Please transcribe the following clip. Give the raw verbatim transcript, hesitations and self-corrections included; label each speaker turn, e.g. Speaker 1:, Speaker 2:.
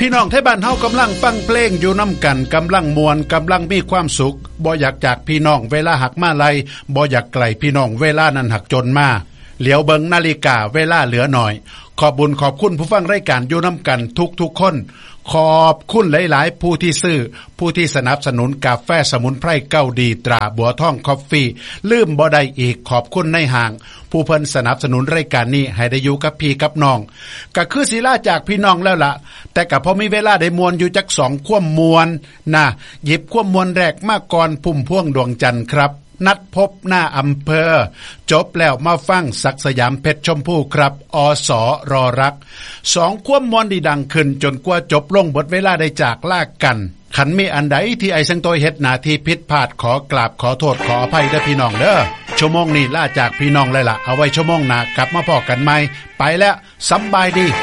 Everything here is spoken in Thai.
Speaker 1: พี่น้องไทยบ้านเฮากำลังฟังเพลงอยู่นำกันกำลังมวนกำลังมีความสุขบ่อยากจากพี่น้องเวลาหักมาไลบ่อยากไกลพี่น้องเวลานั้นหักจนมาเหลียวเบิงนาฬิกาเวลาเหลือหน่อยขอบบุญขอบคุณผู้ฟังรายการอยู่นำกันทุกๆคนขอบคุณหลายๆผู้ที่ซื้อผู้ที่สนับสนุนกาแฟสมุนไพรเก้าดีตราบัวทองคอฟฟี่ลืมบ่ได้อีกขอบคุณในห่างผู้เพิ่นสนับสนุนรายการนี้ให้ได้อยู่กับพี่กับน้องก็คือศิลาจากพี่น้องแล้วล่ะแต่ก็พอมีเวลาได้มวนอยู่จักสองคว่ำมวนนะหยิบคว่ำมวนแรกมาก่อนพุ่มพวงดวงจันทร์ครับนัดพบหน้าอำเภอจบแล้วมาฟังศักสยามเพชรชมพู่ครับอสรอรักสองคว่ำมวนดีดังขึ้นจนกว่าจบลงบทเวลาได้จากลากกันขันมีอันใดที่ไอ้สังโตเฮ็ดหน้าที่ผิดพลาดขอกราบขอโทษขออภัยเด้อพี่น้องเด้อชั่วโมงนี้ลาจากพี่น้องเลยล่ะเอาไว้ชั่วโมงหน้ากลับมาพอกันใหม่ไปแล้วสำบายดี